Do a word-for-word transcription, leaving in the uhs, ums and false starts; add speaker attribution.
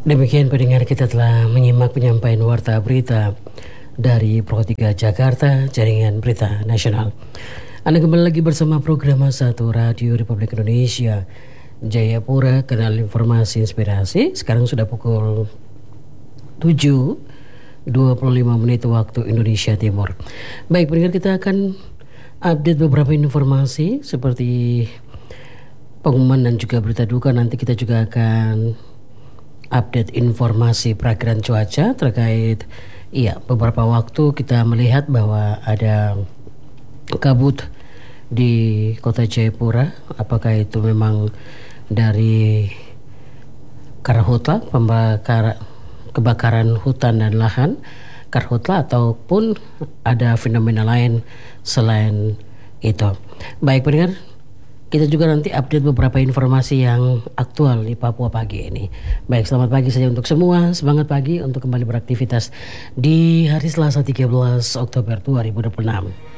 Speaker 1: Demikian pendengar, kita telah menyimak penyampaian warta berita dari Pro tiga Jakarta, Jaringan Berita Nasional. Anda kembali lagi bersama program satu Radio Republik Indonesia, Jayapura, Kanal Informasi Inspirasi. Sekarang sudah pukul tujuh dua puluh lima menit waktu Indonesia Timur. Baik pendengar, kita akan update beberapa informasi seperti pengumuman dan juga berita duka. Nanti kita juga akan update informasi perakiraan cuaca terkait iya beberapa waktu kita melihat bahwa ada kabut di kota Jayapura. Apakah itu memang dari karhutla, pembakar kebakaran hutan dan lahan karhutla, ataupun ada fenomena lain selain itu. Baik pendengar, kita juga nanti update beberapa informasi yang aktual di Papua pagi ini. Baik, selamat pagi saja untuk semua. Semangat pagi untuk kembali beraktivitas di hari Selasa tiga belas Oktober dua ribu dua puluh enam.